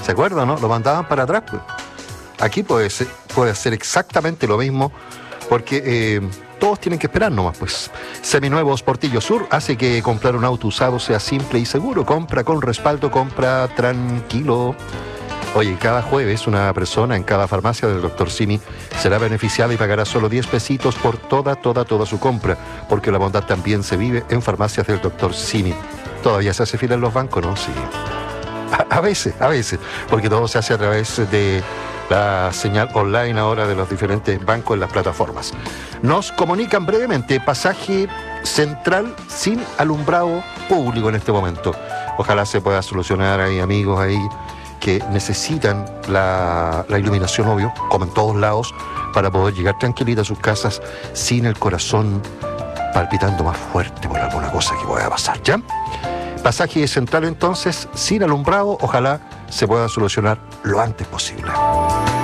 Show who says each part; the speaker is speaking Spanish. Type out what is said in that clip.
Speaker 1: ¿Se acuerdan, no? Lo mandaban para atrás, pues. Aquí puede hacer exactamente lo mismo, porque todos tienen que esperar nomás, pues. Seminuevos Portillo Sur hace que comprar un auto usado sea simple y seguro. Compra con respaldo, compra tranquilo. Oye, cada jueves una persona en cada farmacia del Dr. Simi será beneficiada y pagará solo 10 pesitos por toda su compra, porque la bondad también se vive en farmacias del Dr. Simi. Todavía se hace fila en los bancos, ¿no? Sí. A veces, porque todo se hace a través de la señal online ahora de los diferentes bancos en las plataformas. Nos comunican brevemente, pasaje central sin alumbrado público en este momento. Ojalá se pueda solucionar, hay amigos ahí que necesitan la iluminación, obvio, como en todos lados, para poder llegar tranquilita a sus casas sin el corazón palpitando más fuerte por alguna cosa que pueda pasar, ¿ya? Pasaje central entonces, sin alumbrado, ojalá se pueda solucionar lo antes posible.